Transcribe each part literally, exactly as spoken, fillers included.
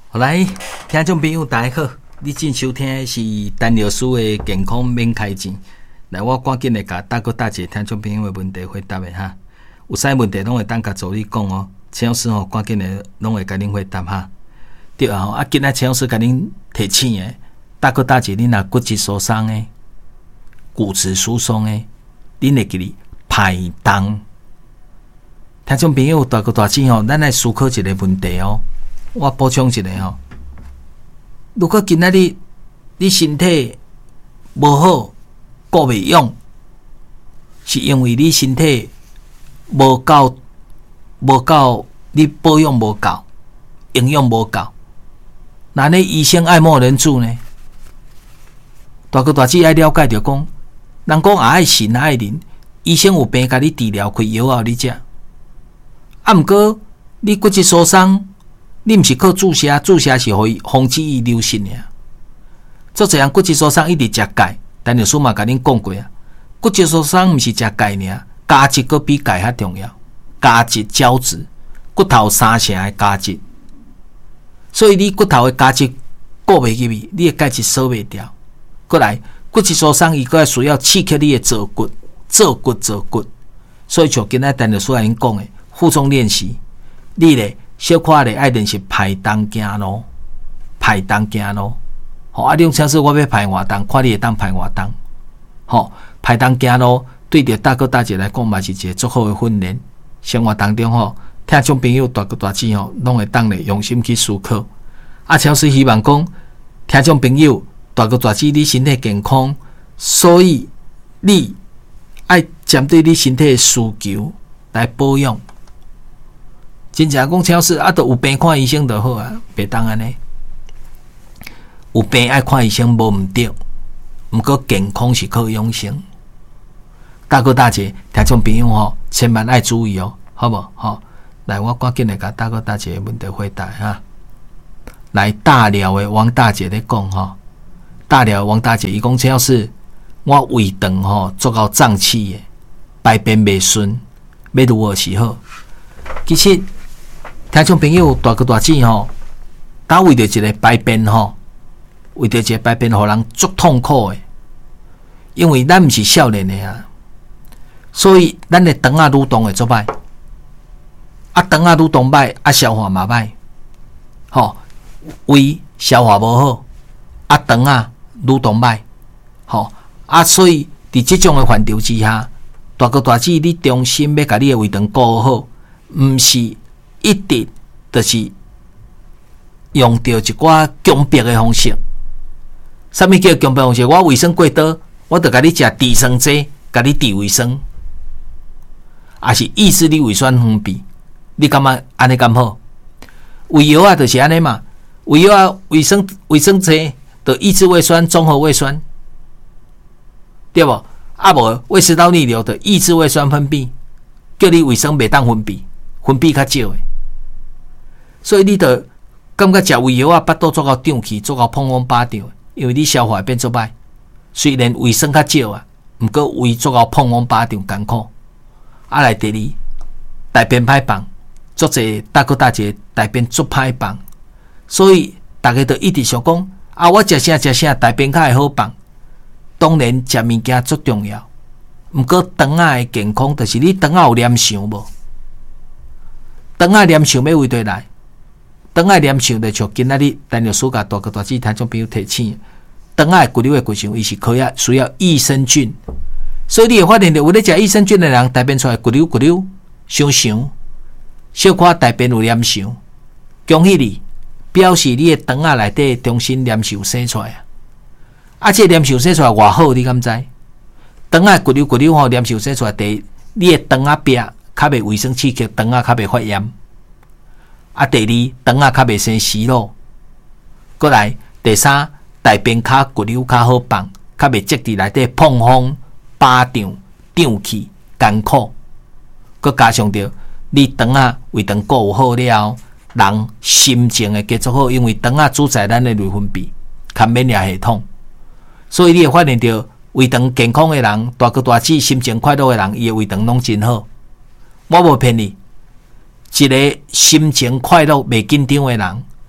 好来，听众朋友大家好，你正收听的是陈老师的健康免开钱。来，我赶紧来甲答个答一个听众朋友的问题回答的哈。有啥问题拢会当甲助理讲哦，陈老师吼赶紧来拢会甲恁回答哈。对啊，啊，今仔陈老师甲恁提醒的，答个答一个，恁若骨质疏松的、骨质疏松的，恁会记哩排动。听众朋友大个大姐吼，咱来思考一个问题哦。我补充一下吼，如果今仔日你身体无好，顾袂用，是因为你身体无够，无够，你保养无够，营养无够。那你医生爱莫能助呢？大哥大姐爱了解着讲，人讲也爱信也爱灵，医生有病甲你治疗，开药后你食。啊，毋过你骨质疏松。你毋是靠注射，注射是互伊防止伊流失尔。做这样骨质疏松一直食钙，但老师嘛甲恁讲过啊，骨质疏松毋是食钙尔，胶质佫比钙较重要。胶质胶质，骨头三成的胶质，所以你骨头的胶质顾袂入去，你的钙质锁袂掉。过来，骨质疏松伊佫需要刺激你的坐骨，坐骨坐骨。所以像今仔陈老师甲恁讲的负重练习，你咧。小可咧爱练习排动行路，排动行路。吼、哦，啊，你像是我要排活动，看你会当排活动。吼、哦，排动行路对着大哥大姐来讲嘛是一个足好的训练。生活当中吼，听众朋友大哥大姐吼，拢会当咧用心去思考。啊，超是希望讲，听众朋友大哥大姐你身体健康，所以你爱针对你身体的需求来保养。真正讲超市啊，都有病看医生就好啊，别当安尼。有病爱看医生无毋对，毋过健康是靠养生。大哥大姐，听众朋友吼，千万爱注意哦，好无？吼，来，我赶紧来甲大哥大姐的问题回答哈。来，大寮的王大姐咧讲吼，大寮的王大姐伊讲超市，我胃肠吼做到胀气的，排便袂顺，要如何是好？其实。听众朋友大哥大姐吼，打为着一个排便吼，为着一个排便，互人足痛苦的。因为咱毋是少年的啊，所以咱的肠仔蠕动会做歹，啊肠仔蠕动歹，啊消化嘛歹，吼胃消化无好，啊肠仔蠕动歹，吼啊，所以伫即种的范畴之下，大哥大姐你中心要甲你的胃肠顾好，毋是。一直就是用到一寡强迫的方式。什么叫强迫方式？我卫生过多，我就甲你食地酸剂，甲你治卫生，也是抑制你胃酸分泌。你感觉安尼敢好？胃药啊，就是安尼嘛。胃药啊，卫生卫生剂就抑制胃酸、综合胃酸，对无？啊无胃食道逆流的抑制胃酸分泌，叫你胃酸袂当分泌，分泌较少的。所以你就感觉食胃药啊，腹肚做到胀气，做到砰砰巴胀，因为你消化变做歹。虽然胃酸较少啊，毋过胃做到砰砰巴胀艰苦。啊来第二，大便歹放，足侪大哥大姐大便足歹放，所以大家就一直想讲啊，我食啥食啥，大便较会好放。当然食物件足重要，毋过肠仔的健康，就是你肠仔有黏想无？肠仔黏想要为对来。肠仔黏想就像今仔日陈老师甲大哥大姐听众朋友提醒，肠仔骨瘤的过程，伊是可以需要益生菌，所以你会发现到有咧食益生菌的人，大便出来骨瘤骨瘤，想想，小可大便有黏想，恭喜你，表示你的肠仔内底中心黏想生出来啊！啊，这黏想生出来偌好，你敢知？肠仔骨瘤骨瘤吼，黏想生出来，第一，你的肠仔壁较袂卫生刺激，肠仔较袂发炎。啊，第二，肠仔较袂生息肉，过来，第三，大便较骨瘤较好放，较袂积伫内底碰风、巴胀、胀气、艰苦。佮加上着，你肠仔胃肠顾好了，人心情会加足好，因为肠仔主宰咱的内分泌、较免疫系统，所以你会发现到胃肠健康的人，大哥大姐心情快乐的人，伊的胃肠拢真好。我无骗你。一个心情快乐、袂紧张的人，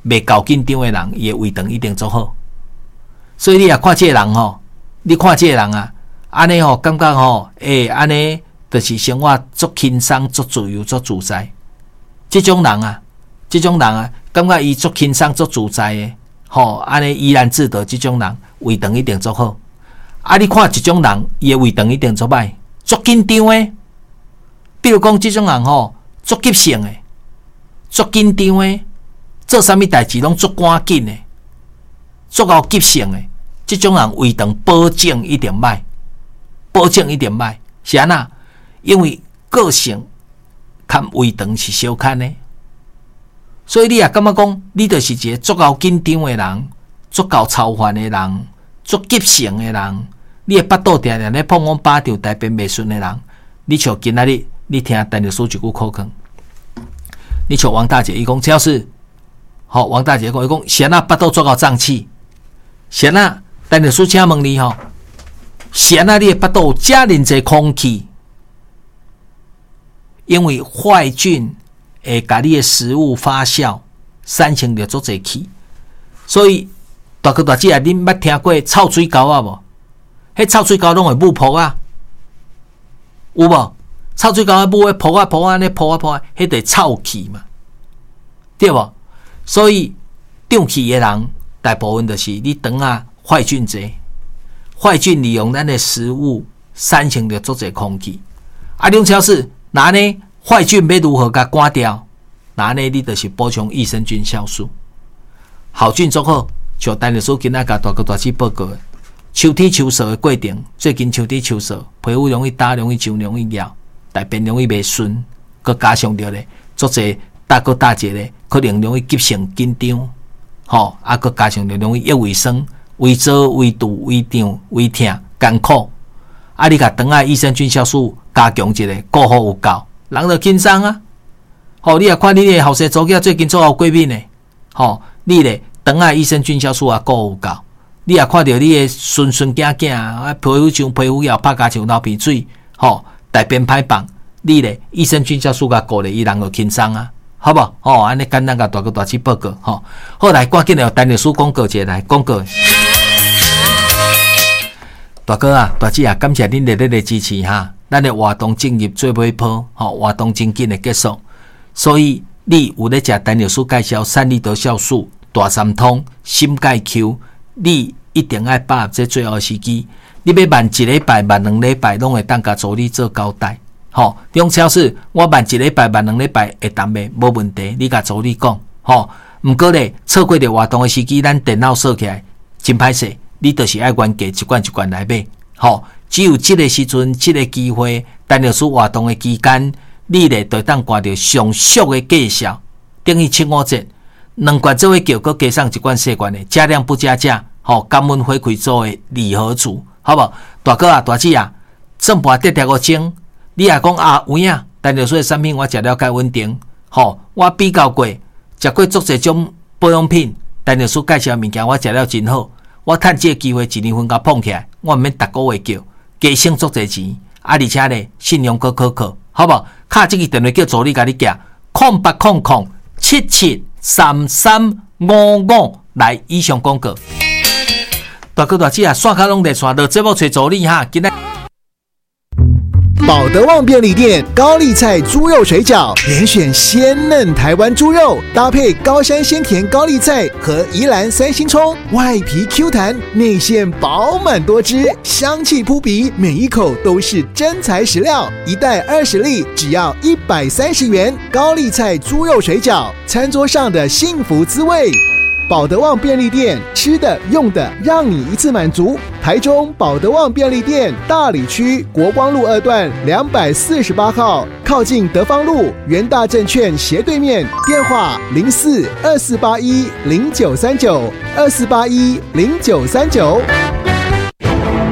袂够紧张的人，伊的胃肠一定做好。所以你也看这个人吼，你看这个人啊，安尼吼感觉吼，诶、欸，安尼就是生活足轻松、足自由、足自在。这种人啊，这种人啊，感觉伊足轻松、足自在的，吼，安尼怡然自得。这种人胃肠一定做好。啊，你看一种人，伊的胃肠一定做歹，足紧张的。比如讲，这种人吼，足急性的，足紧张的，做啥物代志拢足赶紧的，足够急性的。这种人胃肠保证一定歹，保证一定歹。是安那？因为个性跟胃肠是相牵的，所以你也感觉讲，你就是一个足够紧张的人，足够操烦的人，足急性的人。你的腹肚定定咧碰往巴掌，大便袂顺的人，你像今仔日你听陈律师一句口劝，你像王大姐伊讲，只要是好、哦，王大姐讲伊讲，是安那腹肚足够胀气，是安那陈律师请问你吼，是安那你的腹肚遮尔济空气？因为坏菌会甲你的食物发酵，产生着足济气，所以大哥大姐啊，恁捌听过臭水沟啊无？迄臭水沟拢会冒泡啊，有无？臭水沟啊冒泡啊泡啊，尼泡啊泡啊，迄个臭气嘛，对无？所以胀气的人，大部分就是你肠啊坏菌多，坏菌利用咱的食物产生着足济空气。啊，两超是那呢？坏菌要如何甲赶掉？那呢？你就是补充益生菌酵素，好菌做好。像陈律师今仔甲大哥大姐报告的。秋天秋燥的过程，最近秋天秋燥，皮肤容易打、容易痒、容易咬，大便容易袂顺，佮加上着咧，足济大哥大姐咧，可能容易急性紧张，吼，啊，佮加上着容易腰胃酸、胃燥、胃肚、胃胀、胃痛、艰苦，啊，你甲肠仔益生菌酵素加强一下，顾好有够，人就轻松啊。吼，你也看你的后生祖囝最近做好过敏的，吼，你咧肠仔益生菌酵素啊顾有够。你也看到你的顺顺囝囝啊，皮肤像皮肤要拍甲像流鼻水，吼，大便歹放，你咧益生菌酵素甲顾咧，伊人就轻松啊，好不？吼，安尼简单甲大哥大姐报告，吼，好来，赶紧来陈律师广告一下来广告。大哥啊，大姐啊，感谢恁热烈的支持哈，咱的活动进入最尾波，吼，活动真紧的结束，所以你有咧食陈律师介绍三利得酵素、大三通、心钙 Q。你一定要把握这最后时机，你要慢一礼拜、慢两礼拜，拢会当甲助理做交代。吼，中超市我慢一礼拜、慢两礼拜会当袂无问题，你甲助理讲。吼，毋过咧，错过着活动的时机，咱电脑锁起来，真歹势。你就是爱原价一罐一罐来买。吼，只有即个时阵、即个机会，陈律师活动的期间，你咧就当看到上俗的介绍，等于七五折。两罐做伙叫，佮加上一罐细罐的，加量不加价，吼、哦，感恩回馈做的礼盒组，好不好？大哥啊，大姐啊，正盘得条个精，你也讲啊有影，陈律师的产品我食了介稳定，吼、哦，我比较过，食过足侪种保养品，陈律师介绍物件我食了真好，我趁这个机会一年份甲碰起来，我毋免逐个月叫，加省足侪钱，啊，而且咧信用可可靠，好不好？卡这个电话叫助理甲你寄，空八空空七七。三三五五来以上广告，大哥大姐啊，刷卡拢在刷，到节目找助理哈，今天。 宝德旺便利店高丽菜猪肉水饺，严选鲜嫩台湾猪肉，搭配高山鲜甜高丽菜和宜兰三星葱，外皮 Q 弹，内馅饱满多汁，香气扑鼻，每一口都是真材实料。一袋二十粒，只要一百三十元。高丽菜猪肉水饺，餐桌上的幸福滋味。宝德旺便利店，吃的用的让你一次满足。台中宝德旺便利店大里区国光路二段两百四十八号，靠近德芳路元大证券斜对面，电话零四二四八一零九三九二四八一零九三九。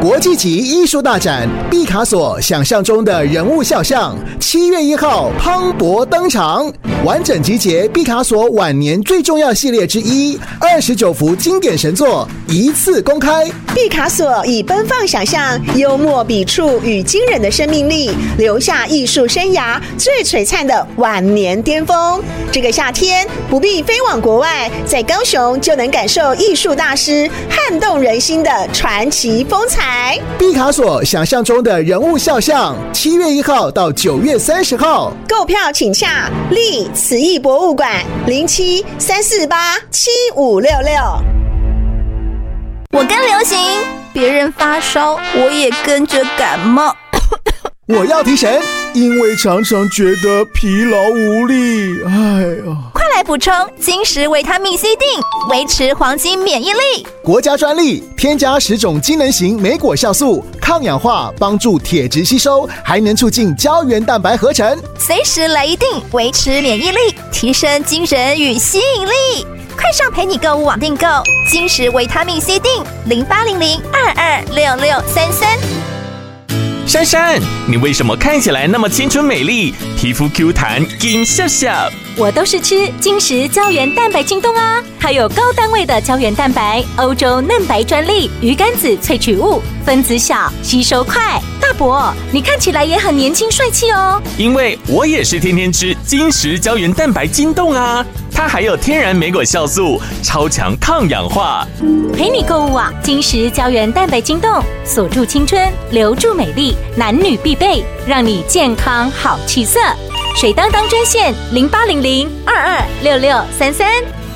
国际级艺术大展毕卡索想象中的人物肖像，七月一号磅礴登场，完整集结毕卡索晚年最重要系列之一，二十九幅经典神作一次公开。 毕卡索以奔放想象、幽默笔触与惊人的生命力，留下艺术生涯最璀璨的晚年巅峰。这个夏天不必飞往国外，在高雄就能感受艺术大师撼动人心的传奇风采。 毕卡索想象中的人物肖像，七月一号到九月三十号， 购票请洽立慈艺博物馆零七三四八七五六六。 我跟流行，别人发烧，我也跟着感冒。 我要提神，因为常常觉得疲劳无力。哎呀， 快来补充金石维他命 C 锭，维持黄金免疫力。 国家专利，添加十种机能型莓果酵素，抗氧化，帮助铁质吸收，还能促进胶原蛋白合成。 随时来一锭，维持免疫力，提升精神与吸引力。快上陪你购物网订购金石维他命 C 锭，零八零零二二六六三三。 珊珊，你为什么看起来那么青春美丽，皮肤 Q 弹金笑笑？ 我都是吃金石胶原蛋白晶冻啊，它有高单位的胶原蛋白，欧洲嫩白专利鱼肝子萃取物，分子小，吸收快。大伯，你看起来也很年轻帅气哦。 因为我也是天天吃金石胶原蛋白晶冻啊，它还有天然莓果酵素，超强抗氧化。 陪你购物啊，金石胶原蛋白晶冻，锁住青春，留住美丽，男女必备，让你健康好气色。水当当专线零八零零二二六六三三。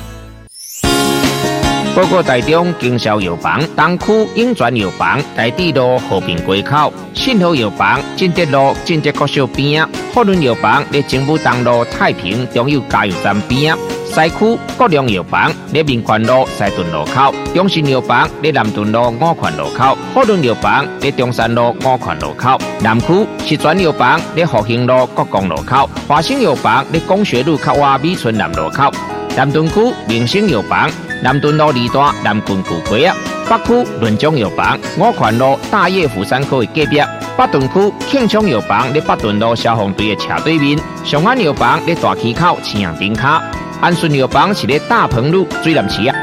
报告台中经销药房东区永泉药房台地路和平街口，信和药房进德路进德国小边，福伦药房在政府东路太平中油加油站边，西区国良药房在民权路西屯路口，中信药房在南屯路五权路口，福伦药房在中山路五权路口，南区石泉药房在复兴路国光路口，华兴药房在工学路口外美村南路口，南屯区明星药房南屯路二段南郡古街啊，北区润中药房五权路大业福山科的隔壁，北屯区庆昌药房在北屯路消防队的斜对面，上安药房在大溪口青阳顶卡，安顺药房是在大鹏路水南市啊。